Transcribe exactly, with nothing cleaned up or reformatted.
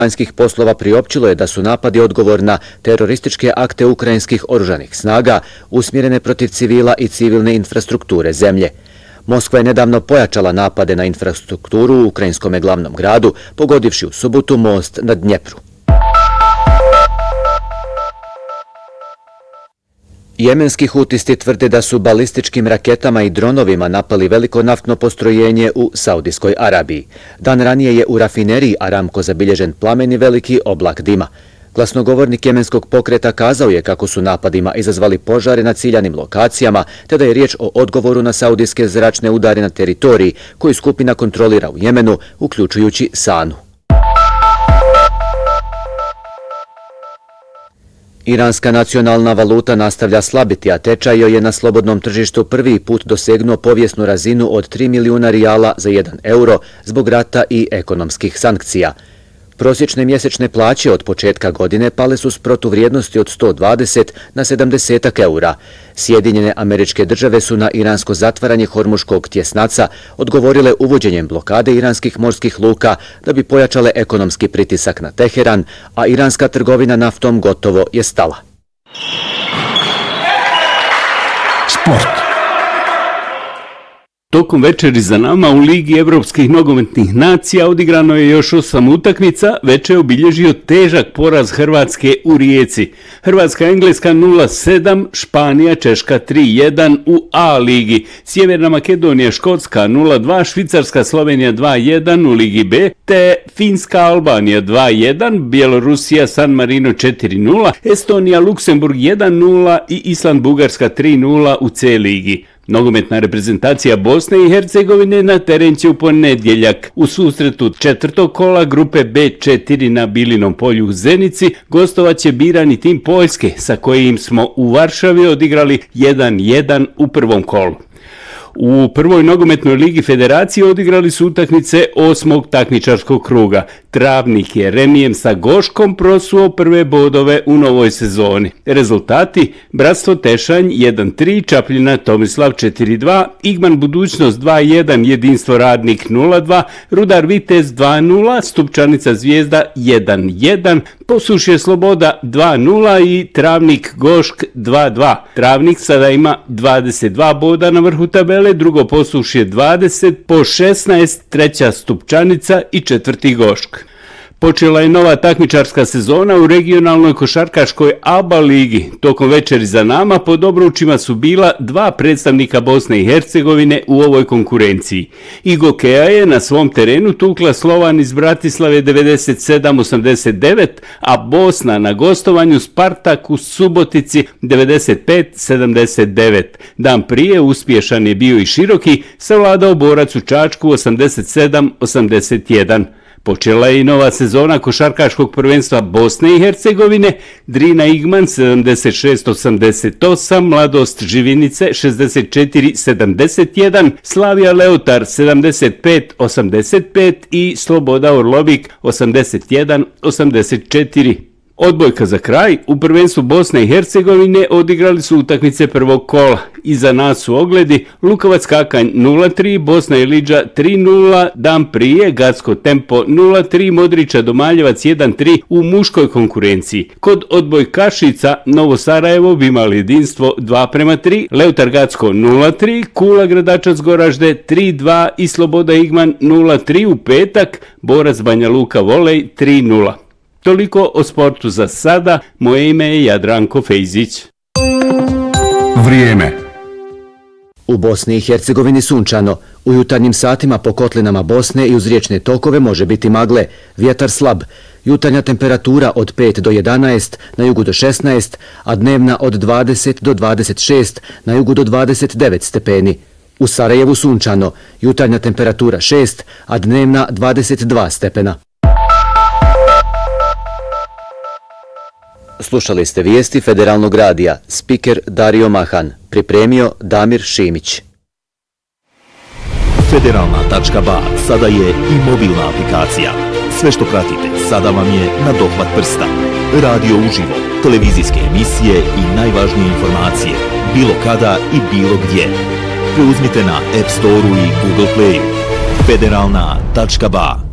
vanjskih poslova priopćilo je da su napadi odgovor na terorističke akte ukrajinskih oružanih snaga usmjerene protiv civila i civilne infrastrukture zemlje. Moskva je nedavno pojačala napade na infrastrukturu u ukrajinskom glavnom gradu, pogodivši u subotu most na Dnjepru. Jemenski hutisti tvrde da su balističkim raketama i dronovima napali veliko naftno postrojenje u Saudijskoj Arabiji. Dan ranije je u rafineriji Aramco zabilježen plameni veliki oblak dima. Glasnogovornik jemenskog pokreta kazao je kako su napadima izazvali požare na ciljanim lokacijama, te da je riječ o odgovoru na saudijske zračne udare na teritoriji koju skupina kontrolira u Jemenu, uključujući Sanu. Iranska nacionalna valuta nastavlja slabiti, a tečaj joj je na slobodnom tržištu prvi put dosegnuo povijesnu razinu od tri milijuna rijala za jedan euro zbog rata i ekonomskih sankcija. Prosječne mjesečne plaće od početka godine pale su s protuvrijednosti od sto dvadeset na sedamdeset eura. Sjedinjene Američke Države su na iransko zatvaranje Hormuškog tjesnaca odgovorile uvođenjem blokade iranskih morskih luka da bi pojačale ekonomski pritisak na Teheran, a iranska trgovina naftom gotovo je stala. Sport. Tokom večeri za nama u Ligi evropskih nogometnih nacija odigrano je još osam utakmica, večer je obilježio težak poraz Hrvatske u Rijeci. Hrvatska-Engleska nula sedam, Španija, Češka tri jedan u A ligi, Sjeverna Makedonija, Škotska nula dva, Švicarska, Slovenija dva jedan u Ligi B, te Finska, Albanija dva jedan, Bjelorusija, San Marino četiri nula, Estonija, Luksemburg jedan nula i Island, Bugarska tri nula u C ligi. Nogometna reprezentacija Bosne i Hercegovine na teren će u ponedjeljak. U susretu četvrtog kola grupe B četiri na Bilinom polju u Zenici gostovat će birani tim Poljske sa kojim smo u Varšavi odigrali jedan jedan u prvom kolu. U prvoj nogometnoj ligi federacije odigrali su utakmice osmog takmičarskog kruga. Travnik je remijem sa Goškom prosuo prve bodove u novoj sezoni. Rezultati: Bratstvo Tešanj jedan tri, Čapljina Tomislav četiri dva, Igman Budućnost dva jedan, Jedinstvo Radnik nula dva, Rudar Vitez dva nula, Stupčanica Zvijezda jedan jedan, Posušje Sloboda dva nula i Travnik Gošk dva dva. Travnik sada ima dvadeset dva boda na vrhu tabele, drugo Posušje dvadeset, po šesnaest, treća Stupčanica i četvrti Gošk. Počela je nova takmičarska sezona u regionalnoj košarkaškoj A B A ligi. Tokom večeri za nama pod obručima su bila dva predstavnika Bosne i Hercegovine u ovoj konkurenciji. Igokea je na svom terenu tukla Slovan iz Bratislave devedeset sedam osamdeset devet, a Bosna na gostovanju Spartak u Subotici devedeset pet sedamdeset devet. Dan prije uspješan je bio i Široki, savladao Borac u Čačku osamdeset sedam osamdeset jedan. Počela je i nova sezona košarkaškog prvenstva Bosne i Hercegovine. Drina Igman sedamdeset šest osamdeset osam, Mladost Živinice šezdeset četiri sedamdeset jedan, Slavija Leotar sedamdeset pet osamdeset pet i Sloboda Orlovik osamdeset jedan osamdeset četiri. Odbojka za kraj, u prvenstvu Bosne i Hercegovine odigrali su utakmice prvog kola. Iza nas su ogledi Lukovac Kakanj nula tri, Bosna i Liđa tri nula, dan prije Gacko Tempo nula tri, Modrića Domaljevac jedan tri u muškoj konkurenciji. Kod odbojkašica Novo Sarajevo bi imali jedinstvo dva prema tri, Leutar Gacko nula tri, Kula Gradačac Goražde tri dva i Sloboda Igman nula tri u petak, Borac Banja Luka Volej tri nula. Toliko o sportu za sada, moje ime je Jadranko Fejzić. Vrijeme. U Bosni i Hercegovini sunčano. U jutarnjim satima po kotlinama Bosne i uz riječne tokove može biti magle. Vjetar slab. Jutarnja temperatura od pet do jedanaest, na jugu do šesnaest, a dnevna od dvadeset do dvadeset šest, na jugu do dvadeset devet stepeni. U Sarajevu sunčano. Jutarnja temperatura šest, a dnevna dvadeset dva stepena. Slušali ste vijesti Federalnog radija. Spiker Dario Mahan. Pripremio Damir Šimić. Federalna tačka ba sada je i mobilna aplikacija. Sve što pratite sada vam je na dohvat prsta. Radio uživo, televizijske emisije i najvažnije informacije. Bilo kada i bilo gdje. Preuzmite na App Store-u i Google Play-u. Federalna tačka ba.